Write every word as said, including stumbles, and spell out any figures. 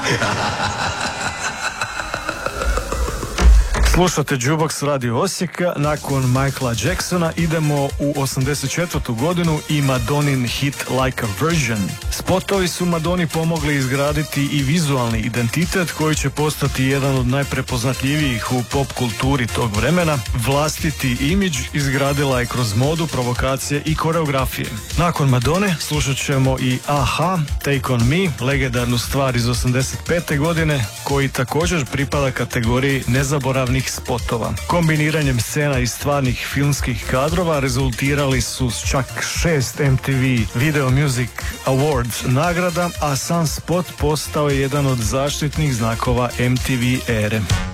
Slušate Jukebox Radio Osijeka. Nakon Michaela Jacksona idemo u osamdeset četvrtu godinu i Madonin hit Like a Virgin. Spotovi su Madoni pomogli izgraditi i vizualni identitet koji će postati jedan od najprepoznatljivijih u pop kulturi tog vremena. Vlastiti imidž izgradila je kroz modu, provokacije i koreografije. Nakon Madone slušat ćemo i Aha, Take on Me, legendarnu stvar iz osamdeset pete godine, koji također pripada kategoriji nezaboravnih spotova. Kombiniranjem scena iz stvarnih filmskih kadrova rezultirali su s čak šest M T V Video Music Awards nagrada, a sam spot postao je jedan od zaštitnih znakova M T V ere.